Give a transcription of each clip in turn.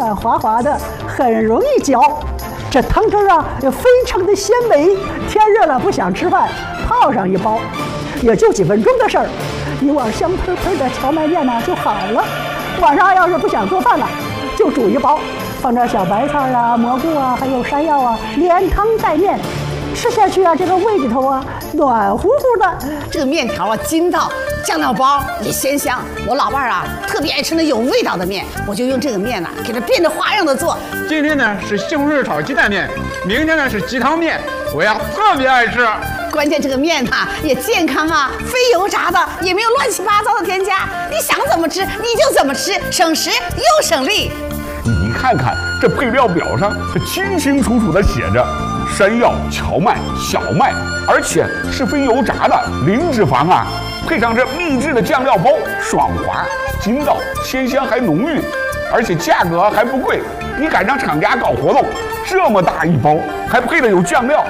软滑滑的，很容易嚼。这汤汁啊也非常的鲜美。天热了不想吃饭，泡上一包，也就几分钟的事儿，一碗香喷喷的荞麦面呢就好了。晚上要是不想做饭了，就煮一包，放点小白菜啊、蘑菇啊，还有山药啊，连汤带面，吃下去啊，这个胃里头啊暖乎乎的。 这个面条啊筋道，酱料包也鲜香。我老伴儿啊特别爱吃那有味道的面，我就用这个面呢给它变着花样的做。 今天呢是西红柿炒鸡蛋面，明天呢是鸡汤面，我呀特别爱吃。 关键这个面呢也健康啊，非油炸的，也没有乱七八糟的添加，你想怎么吃你就怎么吃，省时又省力。 你看看这配料表上，它清清楚楚地写着山药、荞麦、小麦，而且是非油炸的，零脂肪啊。配上这秘制的酱料包，爽滑、筋道、鲜香还浓郁，而且价格还不贵。你赶上厂家搞活动，这么大一包，还配的有酱料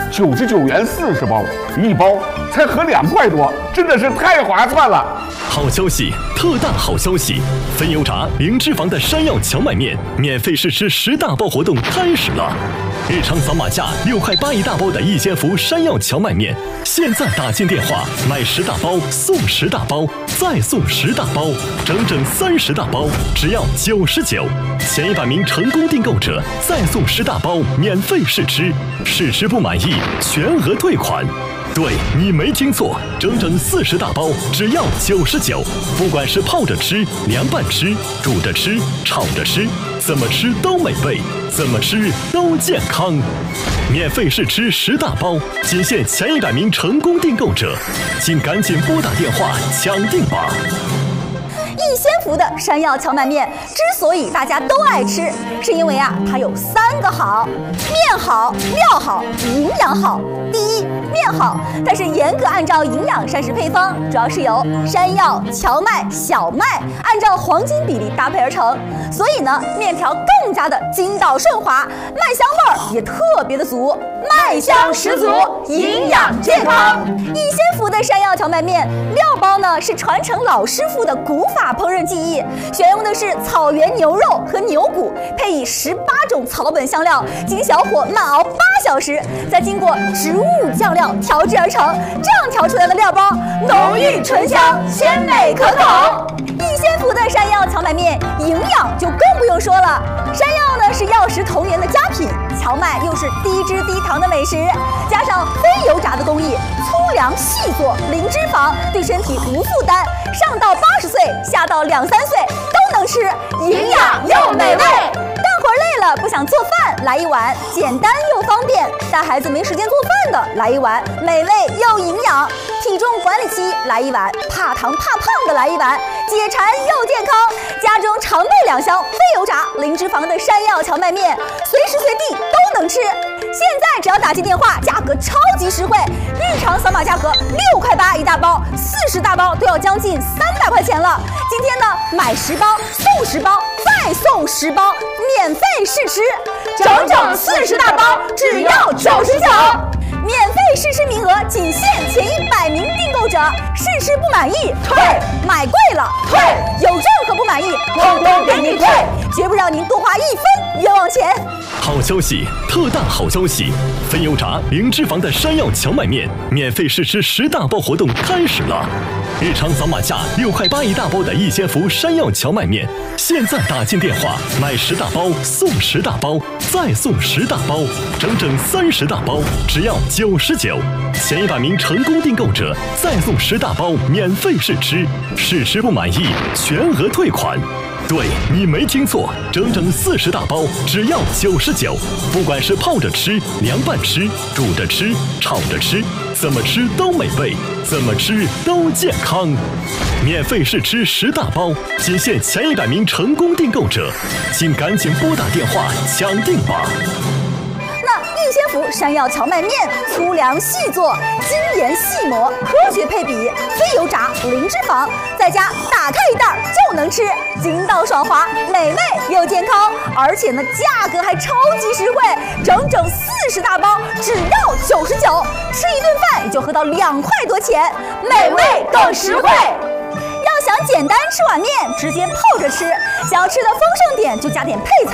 ，99元40包，一包才合2块多，真的是太划算了。 好消息，特大好消息！非油炸、零脂肪的山药荞麦面免费试吃10大包活动开始了。日常扫码价6块8一大包的一千福山药荞麦面，现在打进电话买10大包送10大包，再送10大包，整整30大包，只要99。前100名成功订购者再送10大包免费试吃，试吃不满意全额退款。对，你没听错，整整40大包，只要99。不管是泡着吃、凉拌吃、煮着吃、炒着吃，怎么吃都美味，怎么吃都健康。免费试吃10大包，仅限前100名成功订购者，请赶紧拨打电话抢订吧。 易先福的山药荞麦面之所以大家都爱吃，是因为啊，它有3个好：面好、料好、营养好。第一，面好，它是严格按照营养膳食配方，主要是由山药、荞麦、小麦按照黄金比例搭配而成，所以呢，面条更加的筋道顺滑，麦香味儿也特别的足，麦香十足，营养健康。易先福的山药荞麦面料包呢是传承老师傅的古法烹饪技艺，选用的是草原牛肉和牛骨，配以18种草本香料，经小火慢熬8小时，再经过植物酱料调制而成。这样调出来的料包浓郁醇香，鲜美可口。易先福的山药荞麦面营养就更不用说了，山药呢是药食同源的佳品，荞麦又是低脂低糖的美食，加上非油炸的工艺，粗粮细做，零脂肪，对身体无负担，上到80岁，下到2、3岁都能吃，营养又美味。干活累了不想做饭，来一碗简单又方便；带孩子没时间做饭的，来一碗美味又营养；体重管理期来一碗，怕糖怕胖的来一碗，解馋又健康。家中常备2箱非油炸、零脂肪的山药荞麦面，随时随地都能吃。现在只要打进电话，价格超级实惠，日常扫码价格6块8一大包，40大包都要将近300块钱了。今天呢，买10包送10包，再送10包，免费试吃，整整40大包，只要99。免费试吃名额仅限前100名订购者，试吃不满意退，买贵了退，有任何不满意统统给你退，绝不让您多花1分冤枉钱。 好消息，特大好消息！非油炸、零脂肪的山药荞麦面免费试吃10大包活动开始了。日常扫码价6块8一大包的易先福山药荞麦面，现在打进电话买10大包送10大包，再送10大包，整整30大包，只要99。前100名成功订购者再送10大包免费试吃，试吃不满意全额退款。对，你没听错，整整40大包，只要99。不管是泡着吃、凉拌吃、煮着吃、炒着吃，怎么吃都美味，怎么吃都健康。免费试吃10大包，仅限前100名成功订购者，请赶紧拨打电话抢订吧。 易先福山药荞麦面，粗粮细做，精盐细磨，科学配比，非油炸，零脂肪，在家打开一袋就能吃，筋道爽滑，美味又健康，而且呢价格还超级实惠，整整40大包，只要99，吃一顿饭也就合到2块多钱，美味更实惠。要想简单吃碗面，直接泡着吃；想要吃的丰盛点，就加点配菜。